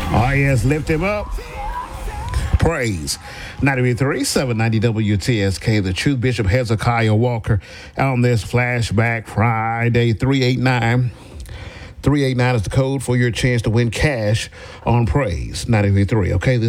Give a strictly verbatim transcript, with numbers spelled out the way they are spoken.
Oh, yes, lift him up. Praise. ninety-three, seven ninety W T S K, the Truth Bishop Hezekiah Walker on this Flashback Friday. three eight nine three eight nine is the code for your chance to win cash on Praise ninety-three. Okay, this